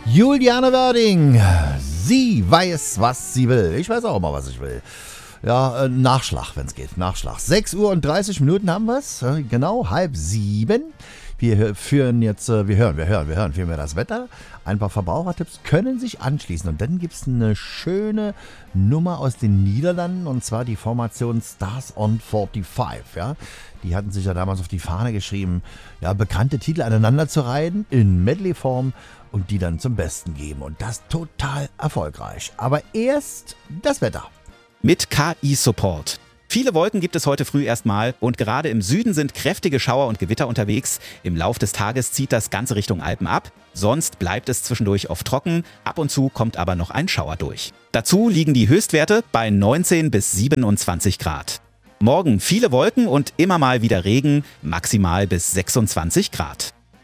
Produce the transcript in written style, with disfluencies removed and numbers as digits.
Juliane Wörding, sie weiß, was sie will. Ich weiß auch immer, was ich will. Ja, Nachschlag, wenn es geht. Nachschlag. 6 Uhr und 30 Minuten haben wir es. Genau, 6:30. Wir hören vielmehr das Wetter. Ein paar Verbrauchertipps können sich anschließen. Und dann gibt es eine schöne Nummer aus den Niederlanden. Und zwar die Formation Stars on 45. Ja? Die hatten sich ja damals auf die Fahne geschrieben, ja, bekannte Titel aneinander zu reihen in Medley-Form und die dann zum Besten geben. Und das total erfolgreich. Aber erst das Wetter. Mit KI-Support. Viele Wolken gibt es heute früh erstmal und gerade im Süden sind kräftige Schauer und Gewitter unterwegs. Im Lauf des Tages zieht das Ganze Richtung Alpen ab. Sonst bleibt es zwischendurch oft trocken. Ab und zu kommt aber noch ein Schauer durch. Dazu liegen die Höchstwerte bei 19 bis 27 Grad. Morgen viele Wolken und immer mal wieder Regen, maximal bis 26 Grad.